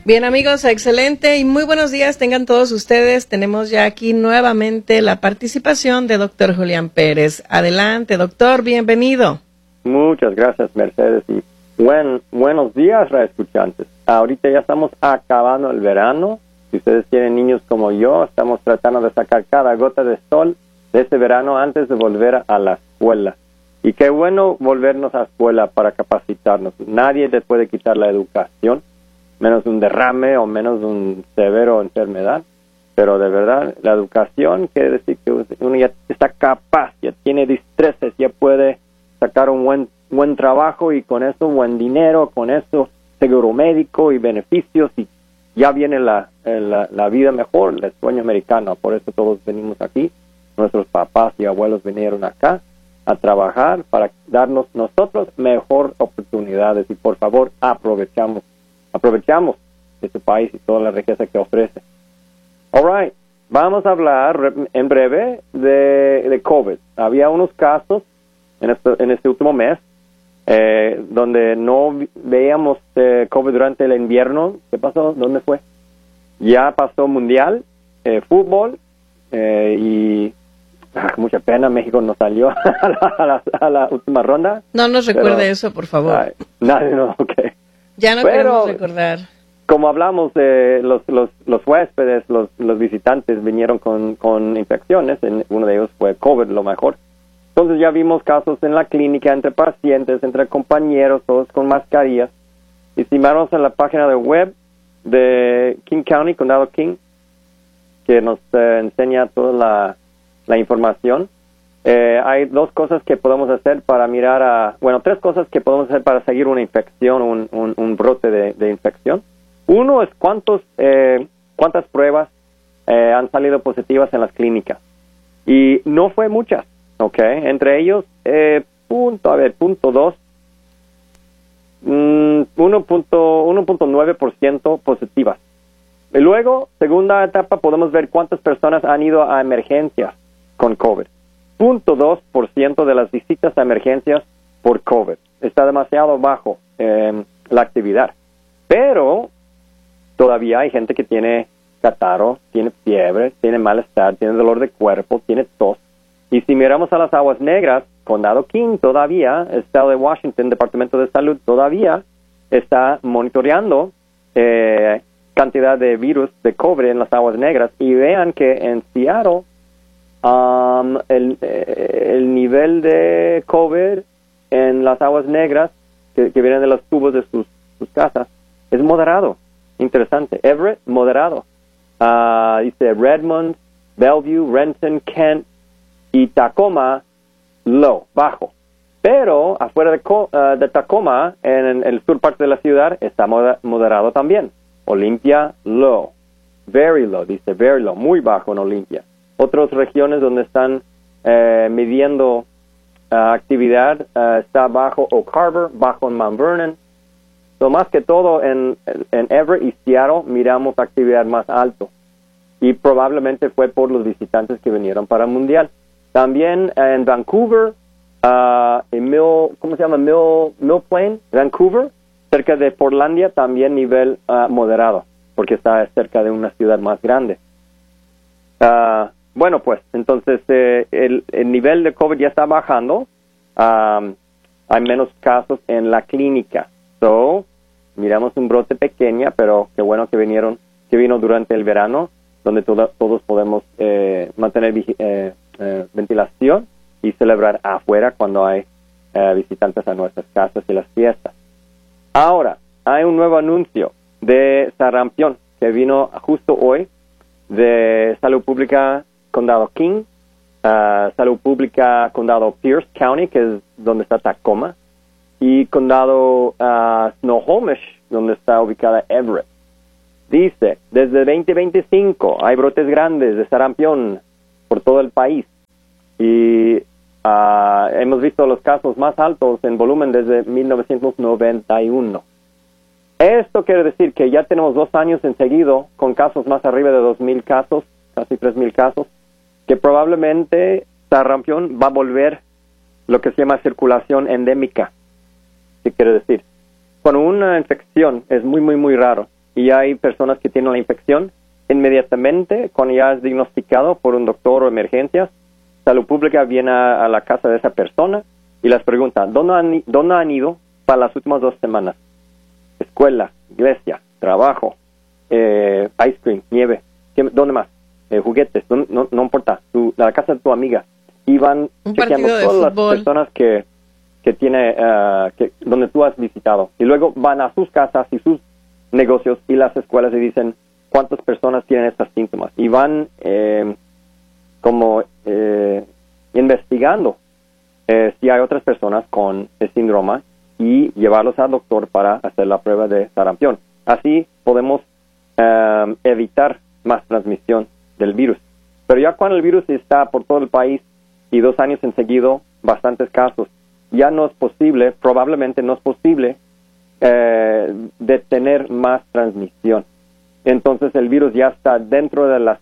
Bien, amigos, excelente y muy buenos días tengan todos ustedes. Tenemos ya aquí nuevamente la participación de doctor Julián Pérez. Adelante, doctor, bienvenido. Muchas gracias, Mercedes, y buenos días, radioescuchantes. Ahorita ya estamos acabando el verano. Si ustedes tienen niños como yo, estamos tratando de sacar cada gota de sol de este verano antes de volver a la escuela. Y qué bueno volvernos a la escuela para capacitarnos. Nadie te puede quitar la educación, menos un derrame o menos un severo enfermedad. Pero de verdad, la educación quiere decir que uno ya está capaz, ya tiene destrezas, ya puede sacar un buen trabajo y con eso buen dinero, con eso seguro médico y beneficios y ya viene la vida mejor, el sueño americano. Por eso todos venimos aquí, nuestros papás y abuelos vinieron acá a trabajar para darnos nosotros mejor oportunidades y por favor aprovechamos este país y toda la riqueza que ofrece. All right, vamos a hablar en breve de COVID. Había unos casos en este último mes donde no veíamos COVID durante el invierno. ¿Qué pasó? ¿Dónde fue? Ya pasó mundial, fútbol y mucha pena, México no salió a la última ronda. No nos recuerde eso, por favor. Nadie, no, okay. Ya no queremos recordar. Como hablamos, los huéspedes, los visitantes vinieron con infecciones. Uno de ellos fue COVID, lo mejor. Entonces ya vimos casos en la clínica, entre pacientes, entre compañeros, todos con mascarillas. Y si vamos a la página de web de King County, Condado King, que nos enseña toda la información, hay dos cosas que podemos hacer para tres cosas que podemos hacer para seguir una infección, un brote de infección. Uno es cuántas pruebas han salido positivas en las clínicas. Y no fue muchas, ¿ok? Entre ellos, punto 2, 1.9% positivas. Y luego, segunda etapa, podemos ver cuántas personas han ido a emergencias con COVID. 0.2% de las visitas a emergencias por COVID. Está demasiado bajo la actividad. Pero todavía hay gente que tiene catarro, tiene fiebre, tiene malestar, tiene dolor de cuerpo, tiene tos. Y si miramos a las aguas negras, Condado King todavía, Estado de Washington, Departamento de Salud, todavía está monitoreando cantidad de virus de COVID en las aguas negras. Y vean que en Seattle, el nivel de COVID en las aguas negras que vienen de los tubos de sus casas es moderado. Interesante. Everett, moderado. Dice Redmond, Bellevue, Renton, Kent y Tacoma, low, bajo. Pero afuera de Tacoma, en el sur parte de la ciudad, está moderado también. Olympia, low. Very low, dice very low, muy bajo en Olympia. Otras regiones donde están midiendo actividad, está bajo Oak Harbor, bajo en Mount Vernon. Más que todo en Everett y Seattle miramos actividad más alto. Y probablemente fue por los visitantes que vinieron para el Mundial. También en Vancouver, en Mill Plain, Vancouver, cerca de Portlandia, también nivel moderado, porque está cerca de una ciudad más grande. Bueno, pues, entonces el nivel de COVID ya está bajando. Hay menos casos en la clínica. Miramos un brote pequeño, pero qué bueno que vino durante el verano, donde todos podemos mantener ventilación y celebrar afuera cuando hay visitantes a nuestras casas y las fiestas. Ahora, hay un nuevo anuncio de sarampión que vino justo hoy de Salud Pública Condado King, Salud Pública Condado Pierce County, que es donde está Tacoma, y Condado Snohomish, donde está ubicada Everett. Dice, desde 2025 hay brotes grandes de sarampión por todo el país. Y hemos visto los casos más altos en volumen desde 1991. Esto quiere decir que ya tenemos 2 años en seguido con casos más arriba de 2,000 casos, casi 3,000 casos, que probablemente sarampión va a volver lo que se llama circulación endémica. ¿Qué quiere decir? Cuando una infección es muy, muy, muy raro, y hay personas que tienen la infección, inmediatamente, cuando ya es diagnosticado por un doctor o emergencias, Salud Pública viene a la casa de esa persona y les pregunta, ¿dónde han ido para las últimas 2 semanas? Escuela, iglesia, trabajo, ice cream, nieve, ¿dónde más? Juguetes, no importa, la casa de tu amiga. Y van chequeando todas las personas que tiene, donde tú has visitado. Y luego van a sus casas y sus negocios y las escuelas y dicen cuántas personas tienen estos síntomas. Y van investigando si hay otras personas con el síndrome y llevarlos al doctor para hacer la prueba de sarampión. Así podemos evitar más transmisión del virus. Pero ya cuando el virus está por todo el país y 2 años en seguido, bastantes casos, ya no es posible, probablemente no es posible detener más transmisión. Entonces el virus ya está dentro de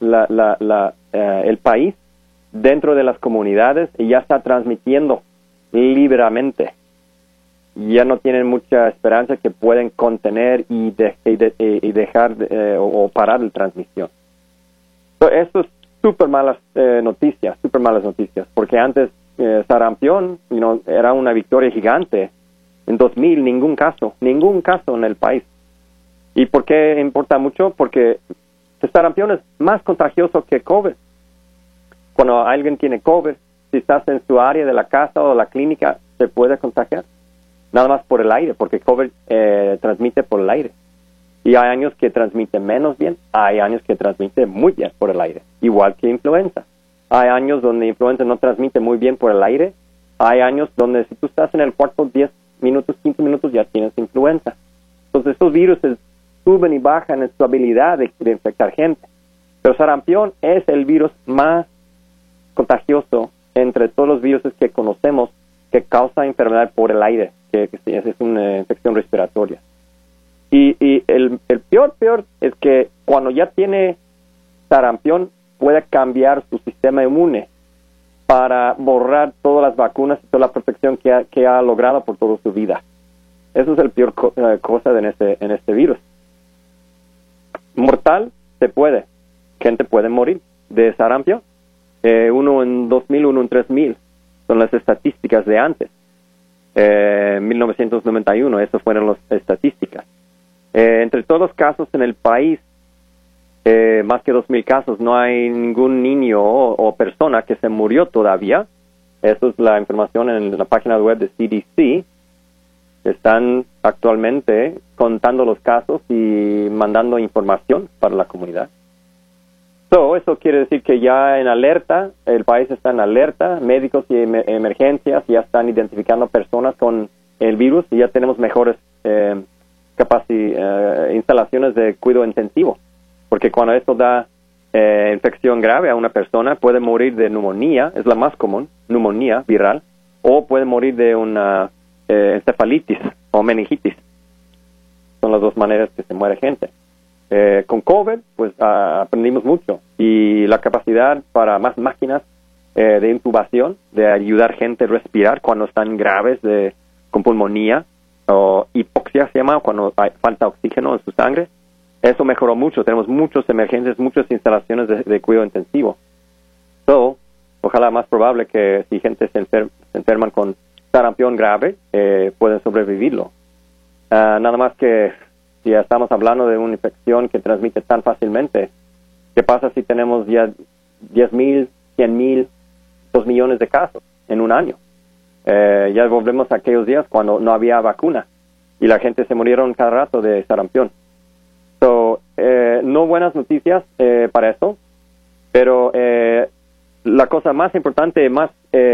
el país, dentro de las comunidades, y ya está transmitiendo libremente. Ya no tienen mucha esperanza que pueden contener y dejar o parar la transmisión. Esto es súper malas noticias, porque antes sarampión era una victoria gigante. En 2000 ningún caso en el país. ¿Y por qué importa mucho? Porque el sarampión es más contagioso que COVID. Cuando alguien tiene COVID, si estás en su área de la casa o la clínica, se puede contagiar. Nada más por el aire, porque COVID transmite por el aire. Y hay años que transmite menos bien, hay años que transmite muy bien por el aire, igual que influenza. Hay años donde influenza no transmite muy bien por el aire, hay años donde si tú estás en el cuarto 10 minutos, 15 minutos, ya tienes influenza. Entonces estos virus suben y bajan en su habilidad de infectar gente. Pero sarampión es el virus más contagioso entre todos los virus que conocemos que causa enfermedad por el aire, que es una infección respiratoria. Y el peor es que cuando ya tiene sarampión puede cambiar su sistema inmune para borrar todas las vacunas y toda la protección que ha logrado por toda su vida. Eso es el peor cosa en este virus. Mortal se puede. Gente puede morir de sarampión. Uno en 2000, uno en 3000. Son las estadísticas de antes. 1991, esas fueron las estadísticas. Entre todos los casos en el país, más que 2000 casos, no hay ningún niño o persona que se murió todavía. Esa es la información en la página web de CDC. Están actualmente contando los casos y mandando información para la comunidad. Eso quiere decir que ya en alerta, el país está en alerta, médicos y emergencias ya están identificando personas con el virus y ya tenemos mejores instalaciones de cuidado intensivo. Porque cuando esto da infección grave a una persona, puede morir de neumonía, es la más común, neumonía viral, o puede morir de una encefalitis o meningitis. Son las 2 maneras que se muere gente. Con COVID, pues aprendimos mucho y la capacidad para más máquinas de intubación, de ayudar gente a respirar cuando están graves con pulmonía o hipoxia se llama, cuando hay falta oxígeno en su sangre. Eso mejoró mucho. Tenemos muchas emergencias, muchas instalaciones de cuidado intensivo. Ojalá más probable que si gente se enferman con sarampión grave, pueden sobrevivirlo. Nada más que si estamos hablando de una infección que transmite tan fácilmente, ¿qué pasa si tenemos ya 10,000, 100,000, 2 millones de casos en un año? Ya volvemos a aquellos días cuando no había vacuna y la gente se murieron cada rato de sarampión. No buenas noticias para eso, pero la cosa más importante, más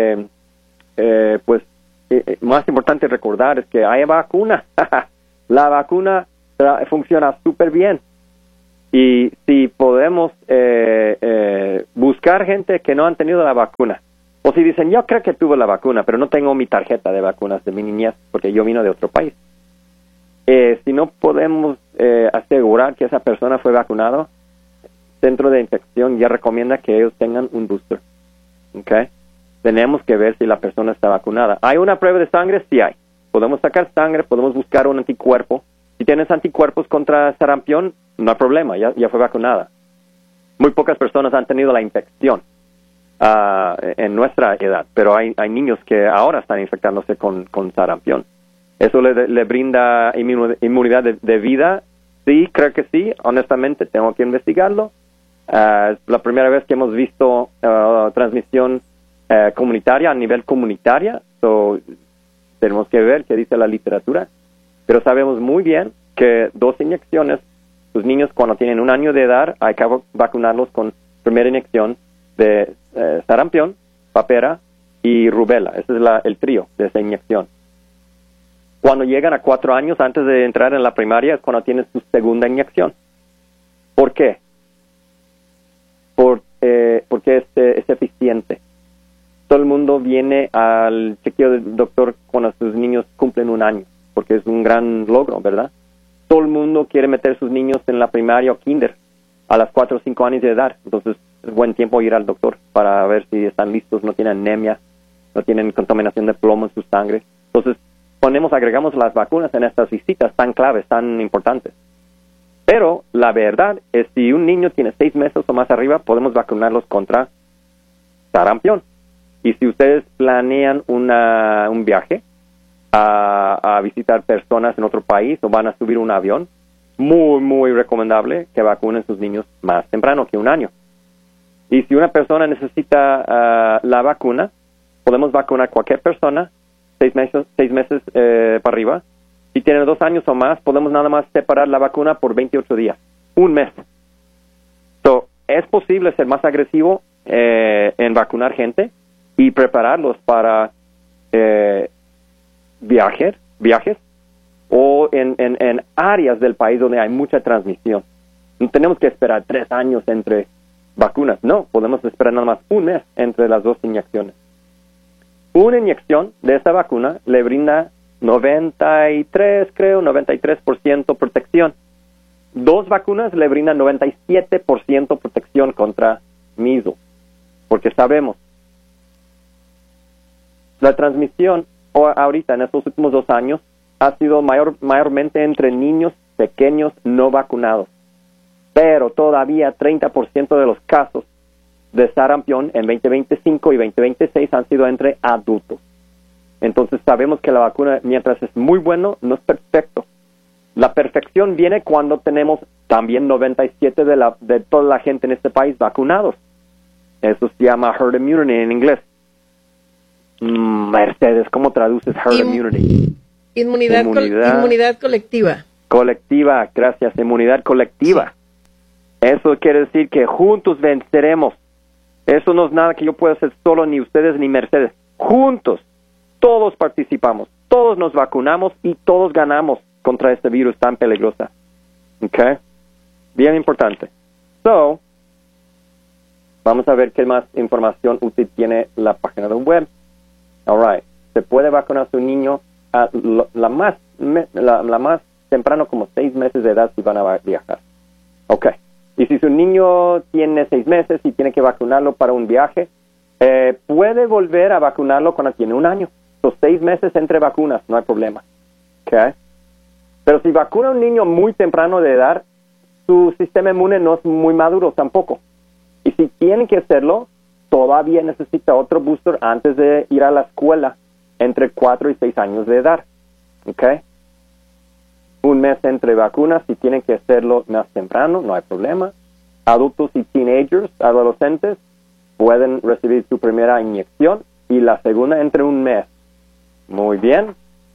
importante recordar es que hay vacuna. La vacuna funciona súper bien. Y si podemos buscar gente que no han tenido la vacuna, o si dicen, yo creo que tuve la vacuna, pero no tengo mi tarjeta de vacunas de mi niñez porque yo vino de otro país. Si no podemos asegurar que esa persona fue vacunado, el centro de infección ya recomienda que ellos tengan un booster. ¿Okay? Tenemos que ver si la persona está vacunada. ¿Hay una prueba de sangre? Sí hay. Podemos sacar sangre, podemos buscar un anticuerpo Si tienes anticuerpos contra sarampión, no hay problema, ya fue vacunada. Muy pocas personas han tenido la infección en nuestra edad, pero hay niños que ahora están infectándose con sarampión. ¿Eso le brinda inmunidad de vida? Sí, creo que sí. Honestamente, tengo que investigarlo. Es la primera vez que hemos visto transmisión comunitaria a nivel comunitaria. So, tenemos que ver qué dice la literatura. Pero sabemos muy bien que 2 inyecciones, los niños cuando tienen 1 año de edad, hay que vacunarlos con primera inyección de sarampión, papera y rubela. Ese es el trío de esa inyección. Cuando llegan a 4 años, antes de entrar en la primaria, es cuando tienen su segunda inyección. ¿Por qué? Porque es eficiente. Todo el mundo viene al chequeo del doctor cuando sus niños cumplen 1 año, porque es un gran logro, ¿verdad? Todo el mundo quiere meter a sus niños en la primaria o kinder a las 4 o 5 años de edad. Entonces, es buen tiempo ir al doctor para ver si están listos, no tienen anemia, no tienen contaminación de plomo en su sangre. Entonces, agregamos las vacunas en estas visitas tan claves, tan importantes. Pero la verdad es si un niño tiene 6 meses o más arriba, podemos vacunarlos contra sarampión. Y si ustedes planean un viaje a visitar personas en otro país o van a subir un avión, muy, muy recomendable que vacunen sus niños más temprano que 1 año. Y si una persona necesita la vacuna, podemos vacunar cualquier persona 6 meses para arriba. Si tiene 2 años o más, podemos nada más separar la vacuna por 28 días, 1 mes. So, es posible ser más agresivo en vacunar gente y prepararlos para viajes o en áreas del país donde hay mucha transmisión. No tenemos que esperar 3 años entre vacunas. No, podemos esperar nada más 1 mes entre las 2 inyecciones. Una inyección de esta vacuna le brinda 93% protección. 2 vacunas le brindan 97% protección contra measles, porque sabemos la transmisión ahorita en estos últimos 2 años ha sido mayormente entre niños pequeños no vacunados, pero todavía 30% de los casos de sarampión en 2025 y 2026 han sido entre adultos. Entonces sabemos que la vacuna, mientras es muy bueno, no es perfecto. La perfección viene cuando tenemos también 97 de toda la gente en este país vacunados. Eso se llama herd immunity en inglés. Mercedes, ¿cómo traduces herd immunity? Inmunidad colectiva. Colectiva, gracias, inmunidad colectiva. Sí. Eso quiere decir que juntos venceremos. Eso no es nada que yo pueda hacer solo, ni ustedes ni Mercedes. Juntos, todos participamos, todos nos vacunamos y todos ganamos contra este virus tan peligroso. ¿Ok? Bien importante. So, vamos a ver qué más información útil tiene la página de web. All right. Se puede vacunar a su niño a la más temprano, como 6 meses de edad, si van a viajar. Ok. Y si su niño tiene 6 meses y tiene que vacunarlo para un viaje, puede volver a vacunarlo cuando tiene 1 año. Los 6 meses entre vacunas, no hay problema. Okay. Pero si vacuna a un niño muy temprano de edad, su sistema inmune no es muy maduro tampoco. Y si tiene que hacerlo, todavía necesita otro booster antes de ir a la escuela, entre 4 y 6 años de edad. Okay. 1 mes entre vacunas, si tienen que hacerlo más temprano, no hay problema. Adultos y teenagers, adolescentes, pueden recibir su primera inyección y la segunda entre 1 mes. Muy bien.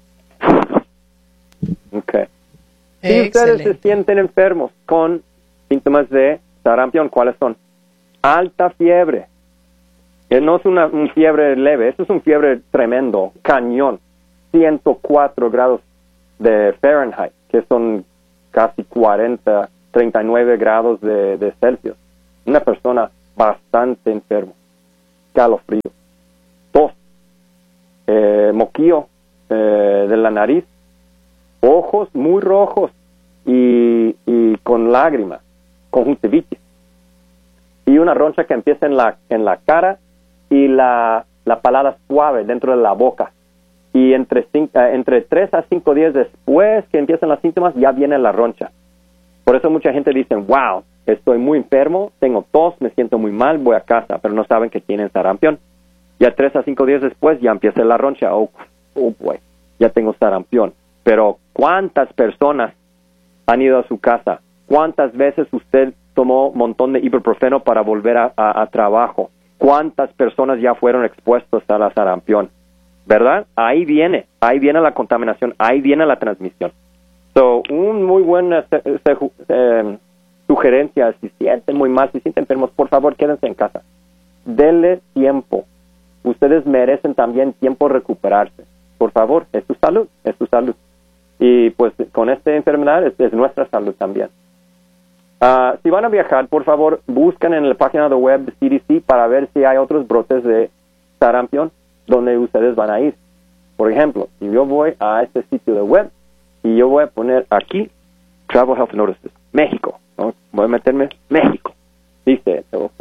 Okay. Si ustedes se sienten enfermos con síntomas de sarampión, ¿cuáles son? Alta fiebre. No es una fiebre leve, esto es un fiebre tremendo, cañón. 104 grados de Fahrenheit, que son casi 39 grados de Celsius. Una persona bastante enferma. Calofrío. Tos. Moquillo de la nariz. Ojos muy rojos y con lágrimas. Conjuntivitis. Y una roncha que empieza en la cara y la palada suave dentro de la boca. y entre 3 a 5 días después que empiezan los síntomas ya viene la roncha. Por eso mucha gente dice, wow, estoy muy enfermo, tengo tos, me siento muy mal, voy a casa, pero no saben que tienen sarampión. Ya 3 a 5 días después ya empieza la roncha, oh boy, ya tengo sarampión. Pero ¿cuántas personas han ido a su casa? ¿Cuántas veces usted tomó un montón de ibuprofeno para volver a trabajo? ¿Cuántas personas ya fueron expuestos a la sarampión? ¿Verdad? Ahí viene la contaminación, ahí viene la transmisión. So, un muy buena sugerencia, si sienten muy mal, si sienten enfermos, por favor, quédense en casa. Denle tiempo. Ustedes merecen también tiempo recuperarse. Por favor, es su salud, es su salud. Y pues con esta enfermedad es nuestra salud también. Si van a viajar, por favor, busquen en la página de web de CDC para ver si hay otros brotes de sarampión donde ustedes van a ir. Por ejemplo, si yo voy a este sitio de web y yo voy a poner aquí Travel Health Notices, México, ¿no? Voy a meterme México. Dice,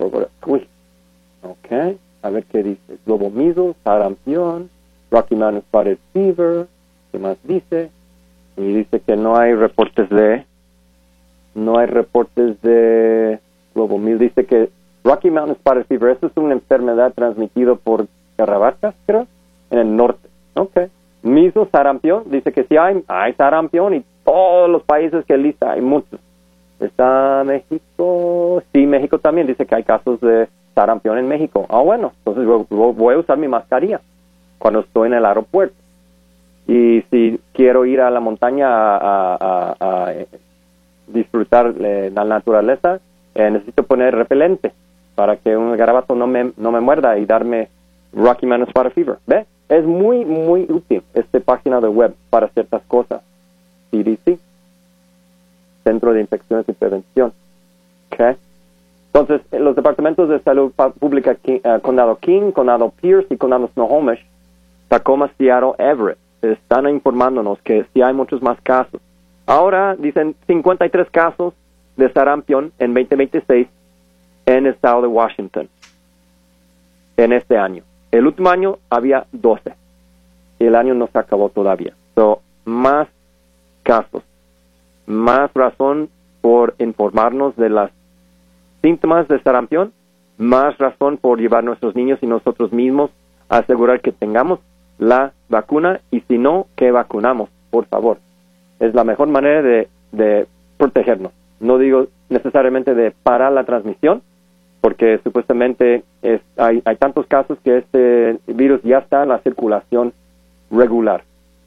a ver qué dice. Global measles, sarampión, Rocky Mountain Spotted Fever, ¿qué más dice? Y dice que no hay reportes de Global measles. Dice que Rocky Mountain Spotted Fever, esto es una enfermedad transmitida por garrapatas, creo, en el norte. Okay. Measles, sarampión, dice que sí hay sarampión y todos los países que lista hay muchos. ¿Está México? Sí, México también dice que hay casos de sarampión en México. Bueno, entonces voy a usar mi mascarilla cuando estoy en el aeropuerto. Y si quiero ir a la montaña a disfrutar la naturaleza, necesito poner repelente para que un garabato no me muerda y darme Rocky Mountain Spotted Fever. ¿Ve? Es muy, muy útil esta página de web para ciertas cosas. CDC, Centro de Infecciones y Prevención. Okay. Entonces, los departamentos de salud pública, Condado King, Condado Pierce y Condado Snohomish, Tacoma, Seattle, Everett, están informándonos que sí hay muchos más casos. Ahora dicen 53 casos de sarampión en 2026 en el estado de Washington en este año. El último año había 12 y el año no se acabó todavía. So, más casos, más razón por informarnos de los síntomas de sarampión, más razón por llevar a nuestros niños y nosotros mismos a asegurar que tengamos la vacuna y si no, que vacunamos, por favor. Es la mejor manera de protegernos. No digo necesariamente de parar la transmisión, porque supuestamente hay tantos casos que este virus ya está en la circulación regular.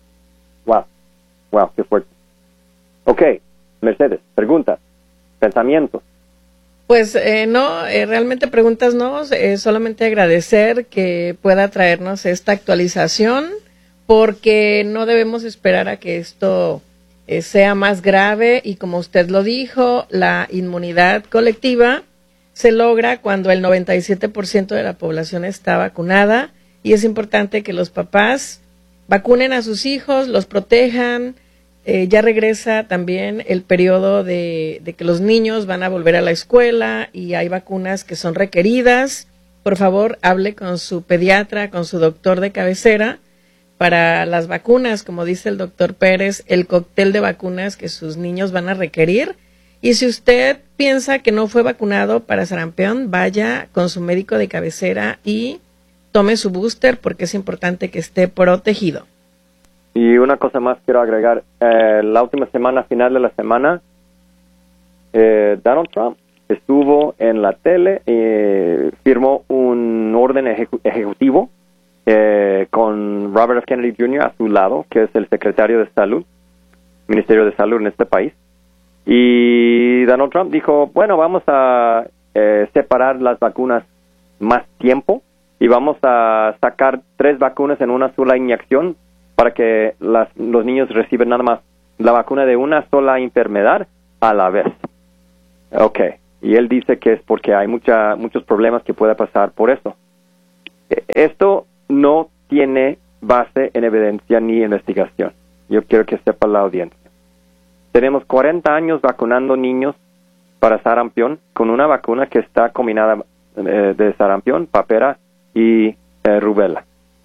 Wow, qué fuerte. Ok, Mercedes, preguntas, pensamientos. Pues realmente preguntas no, solamente agradecer que pueda traernos esta actualización, porque no debemos esperar a que esto sea más grave y como usted lo dijo, la inmunidad colectiva se logra cuando el 97% de la población está vacunada y es importante que los papás vacunen a sus hijos, los protejan. Ya regresa también el periodo de que los niños van a volver a la escuela y hay vacunas que son requeridas. Por favor, hable con su pediatra, con su doctor de cabecera para las vacunas, como dice el doctor Pérez, el cóctel de vacunas que sus niños van a requerir. Y si usted piensa que no fue vacunado para sarampión, vaya con su médico de cabecera y tome su booster porque es importante que esté protegido. Y una cosa más quiero agregar. La última semana, final de la semana, Donald Trump estuvo en la tele y firmó un orden ejecutivo con Robert F. Kennedy Jr. a su lado, que es el secretario de Salud, Ministerio de Salud en este país. Y Donald Trump dijo, bueno, vamos a separar las vacunas más tiempo y vamos a sacar 3 vacunas en una sola inyección para que los niños reciban nada más la vacuna de una sola enfermedad a la vez. Ok, y él dice que es porque hay muchos problemas que pueda pasar por eso. Esto no tiene base en evidencia ni investigación. Yo quiero que sepa la audiencia. Tenemos 40 años vacunando niños para sarampión con una vacuna que está combinada de sarampión, papera y rubela.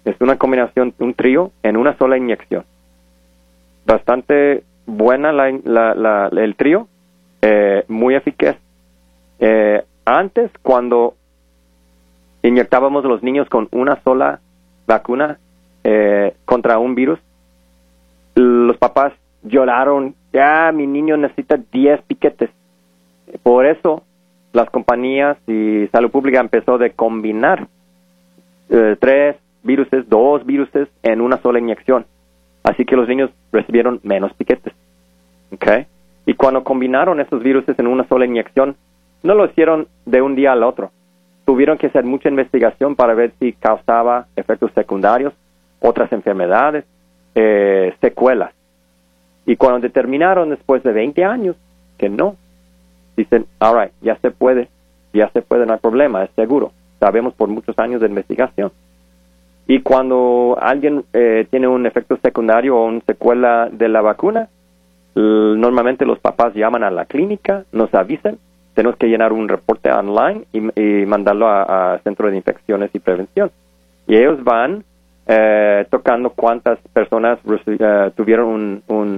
Es una combinación, un trío en una sola inyección. Bastante buena el trío, muy eficaz. Antes, cuando inyectábamos a los niños con una sola vacuna contra un virus, los papás lloraron, ya mi niño necesita 10 piquetes. Por eso las compañías y salud pública empezó de combinar 3 viruses, 2 viruses en una sola inyección. Así que los niños recibieron menos piquetes. ¿Okay? Y cuando combinaron esos viruses en una sola inyección, no lo hicieron de un día al otro. Tuvieron que hacer mucha investigación para ver si causaba efectos secundarios, otras enfermedades, secuelas. Y cuando determinaron después de 20 años que no, dicen, all right, ya se puede, no hay problema, es seguro. Sabemos por muchos años de investigación. Y cuando alguien tiene un efecto secundario o una secuela de la vacuna, normalmente los papás llaman a la clínica, nos avisan, tenemos que llenar un reporte online y mandarlo a Centro de Infecciones y Prevención. Y ellos van tocando cuántas personas tuvieron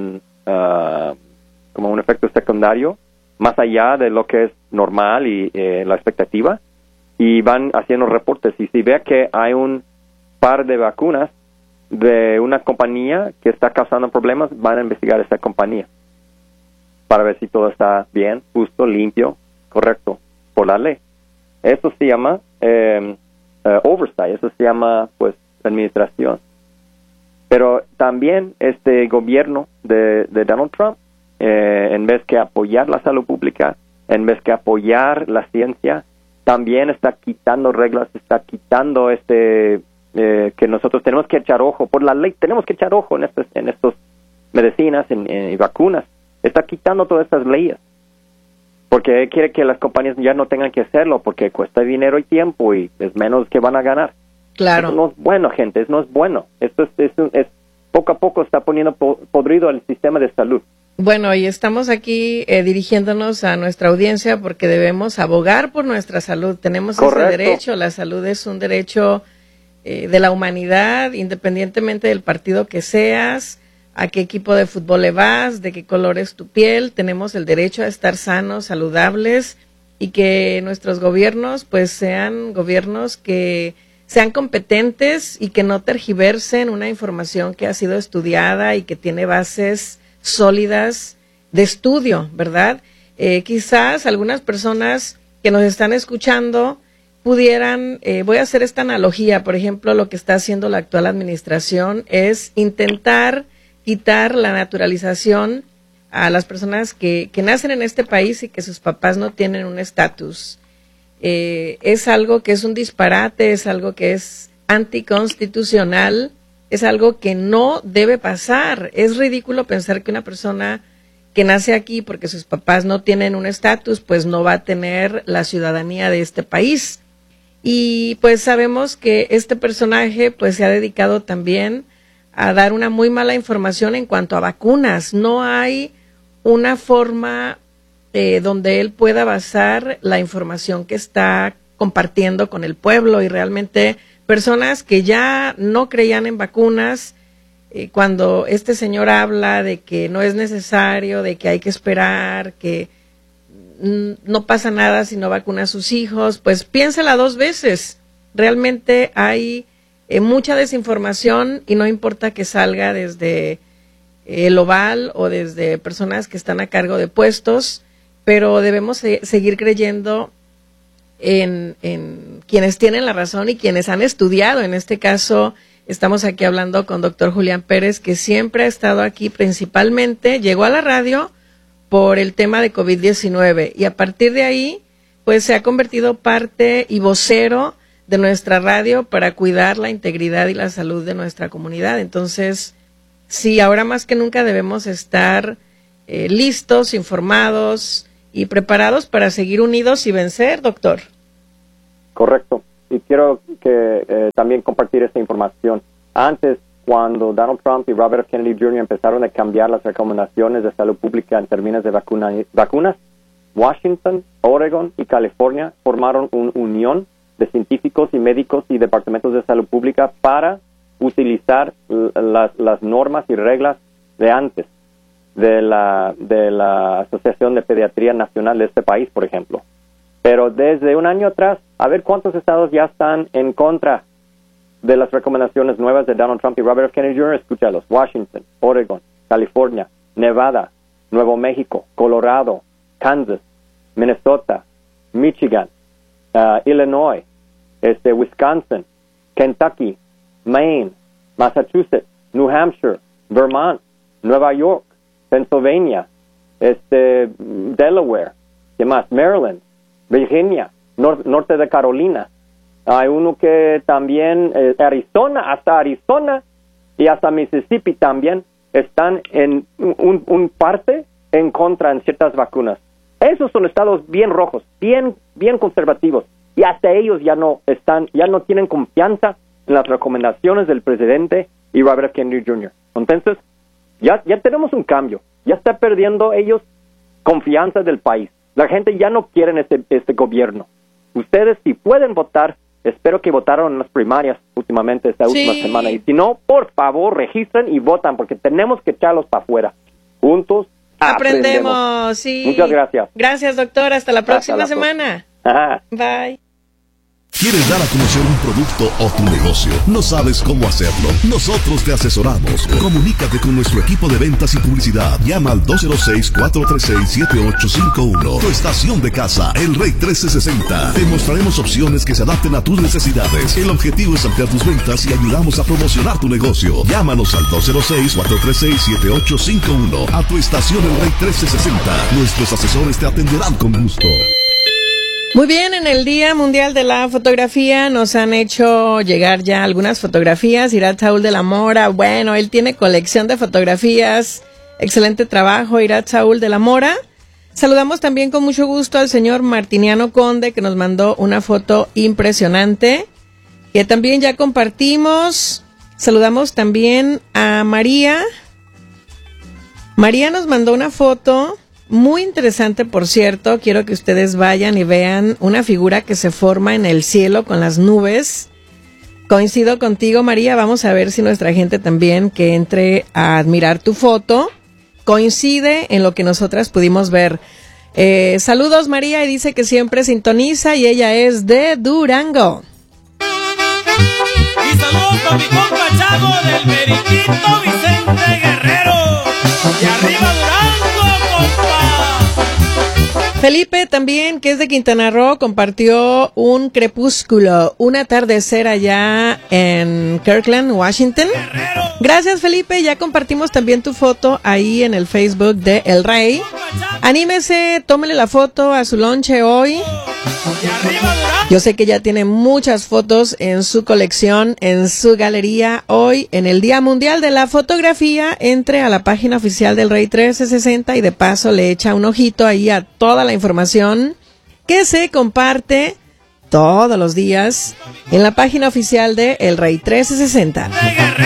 como un efecto secundario más allá de lo que es normal y la expectativa, y van haciendo reportes. Y si ve que hay un par de vacunas de una compañía que está causando problemas, van a investigar esa compañía para ver si todo está bien, justo, limpio, correcto, por la ley. Eso se llama oversight, eso se llama, pues, administración. Pero también este gobierno de Donald Trump, en vez que apoyar la salud pública, en vez que apoyar la ciencia, también está quitando reglas, está quitando que nosotros tenemos que echar ojo, por la ley tenemos que echar ojo en estos medicinas y vacunas. Está quitando todas estas leyes, porque quiere que las compañías ya no tengan que hacerlo, porque cuesta dinero y tiempo y es menos que van a ganar. Claro. Eso no es bueno, gente, eso no es bueno. Esto es poco a poco está poniendo podrido el sistema de salud. Bueno, y estamos aquí dirigiéndonos a nuestra audiencia porque debemos abogar por nuestra salud. Tenemos Correcto. ese derecho. La salud es un derecho de la humanidad, independientemente del partido que seas, a qué equipo de fútbol le vas, de qué color es tu piel. Tenemos el derecho a estar sanos, saludables, y que nuestros gobiernos pues sean gobiernos que sean competentes y que no tergiversen una información que ha sido estudiada y que tiene bases sólidas de estudio, ¿verdad? Quizás algunas personas que nos están escuchando pudieran, voy a hacer esta analogía, por ejemplo, lo que está haciendo la actual administración es intentar quitar la naturalización a las personas que nacen en este país y que sus papás no tienen un estatus. Es algo que es un disparate, es algo que es anticonstitucional, es algo que no debe pasar. Es ridículo pensar que una persona que nace aquí porque sus papás no tienen un estatus, pues no va a tener la ciudadanía de este país. Y pues sabemos que este personaje pues se ha dedicado también a dar una muy mala información en cuanto a vacunas. No hay una forma donde él pueda basar la información que está compartiendo con el pueblo, y realmente personas que ya no creían en vacunas, cuando este señor habla de que no es necesario, de que hay que esperar, que no pasa nada si no vacuna a sus hijos, pues piénsala 2 veces. Realmente hay mucha desinformación y no importa que salga desde el Oval o desde personas que están a cargo de puestos, pero debemos seguir creyendo en quienes tienen la razón y quienes han estudiado. En este caso, estamos aquí hablando con doctor Julián Pérez, que siempre ha estado aquí principalmente, llegó a la radio por el tema de COVID-19 y a partir de ahí, pues se ha convertido parte y vocero de nuestra radio para cuidar la integridad y la salud de nuestra comunidad. Entonces, sí, ahora más que nunca debemos estar listos, informados y preparados para seguir unidos y vencer, doctor. Correcto. Y quiero que también compartir esta información. Antes, cuando Donald Trump y Robert Kennedy Jr. empezaron a cambiar las recomendaciones de salud pública en términos de vacunas, Washington, Oregon y California formaron una unión de científicos y médicos y departamentos de salud pública para utilizar las normas y reglas de antes de la Asociación de Pediatría Nacional de este país, por ejemplo. Pero desde un año atrás, a ver cuántos estados ya están en contra de las recomendaciones nuevas de Donald Trump y Robert F. Kennedy Jr. Escúchalos: Washington, Oregon, California, Nevada, Nuevo México, Colorado, Kansas, Minnesota, Michigan, Illinois, Wisconsin, Kentucky, Maine, Massachusetts, New Hampshire, Vermont, Nueva York, Pennsylvania, Delaware, ¿qué más? Maryland, Virginia, norte de Carolina. Hay uno que también, Arizona, hasta Arizona y hasta Mississippi también están en un parte en contra en ciertas vacunas. Esos son estados bien rojos, bien conservativos, y hasta ellos ya no tienen confianza en las recomendaciones del presidente y Robert F. Kennedy Jr. Entonces, ya tenemos un cambio. Ya está perdiendo ellos confianza del país. La gente ya no quiere este gobierno. Ustedes, si pueden votar, espero que votaron en las primarias últimamente esta última semana. Y si no, por favor, registren y votan, porque tenemos que echarlos para afuera. Juntos aprendemos. Sí. Muchas gracias. Gracias, doctor. Hasta la próxima semana. Ajá. Bye. ¿Quieres dar a conocer un producto o tu negocio? ¿No sabes cómo hacerlo? Nosotros te asesoramos. Comunícate con nuestro equipo de ventas y publicidad. Llama al 206-436-7851. Tu estación de casa, El Rey 1360. Te mostraremos opciones que se adapten a tus necesidades. El objetivo es ampliar tus ventas y ayudamos a promocionar tu negocio. Llámanos al 206-436-7851. A tu estación El Rey 1360. Nuestros asesores te atenderán con gusto. Muy bien, en el Día Mundial de la Fotografía nos han hecho llegar ya algunas fotografías. Irat Saúl de la Mora, bueno, él tiene colección de fotografías. Excelente trabajo, Irat Saúl de la Mora. Saludamos también con mucho gusto al señor Martiniano Conde, que nos mandó una foto impresionante, que también ya compartimos. Saludamos también a María. María nos mandó una foto muy interesante, por cierto. Quiero que ustedes vayan y vean una figura que se forma en el cielo con las nubes. Coincido contigo, María. Vamos a ver si nuestra gente también, que entre a admirar tu foto, coincide en lo que nosotras pudimos ver. Saludos, María, y dice que siempre sintoniza, y ella es de Durango. Y saludos para mi compa Chavo del Meriquito Vicente Guerrero. Y arriba Durango, compa. Felipe también, que es de Quintana Roo, compartió un crepúsculo, un atardecer allá en Kirkland, Washington. Gracias, Felipe. Ya compartimos también tu foto ahí en el Facebook de El Rey. Anímese, tómele la foto a su lonche hoy. Yo sé que ya tiene muchas fotos en su colección, en su galería. Hoy, en el Día Mundial de la Fotografía, entre a la página oficial del Rey 1360 y de paso le echa un ojito ahí a toda la información que se comparte todos los días en la página oficial de El Rey 1360.